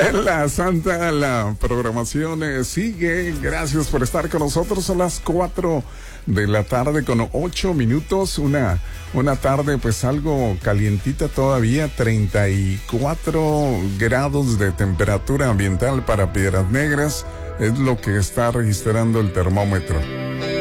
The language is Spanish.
En la Santa, la programación sigue. Gracias por estar con nosotros. Son las 4 de la tarde con 8 minutos. Una tarde pues algo calientita todavía. 34 grados de temperatura ambiental para Piedras Negras. Es lo que está registrando el termómetro.